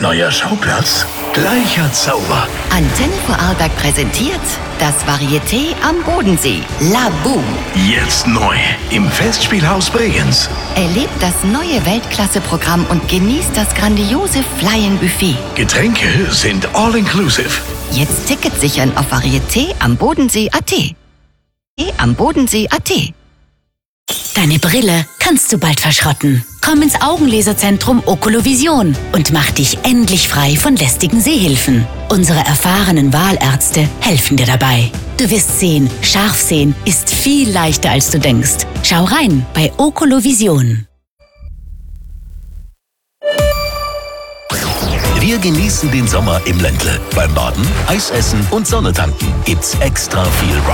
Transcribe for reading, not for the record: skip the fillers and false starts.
Neuer Schauplatz, gleicher Zauber. Antenne Vorarlberg präsentiert das Varieté am Bodensee. La Boom. Jetzt neu im Festspielhaus Bregenz. Erlebt das neue Weltklasse-Programm und genießt das grandiose Fly-In-Buffet. Getränke sind all-inclusive. Jetzt Tickets sichern auf Varieté am Bodensee.at. Am Bodensee.at. Deine Brille kannst du bald verschrotten. Komm ins Augenlaserzentrum Okolovision und mach dich endlich frei von lästigen Sehhilfen. Unsere erfahrenen Wahlärzte helfen dir dabei. Du wirst sehen, scharf sehen ist viel leichter als du denkst. Schau rein bei Okolovision. Wir genießen den Sommer im Ländle. Beim Baden, Eisessen und Sonne tanken gibt's extra viel